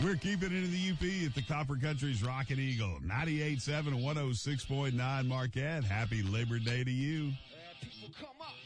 We're keeping it in the UP at the Copper Country's Rocket Eagle. 98.7 and 106.9 Marquette. Happy Labor Day to you. People come up.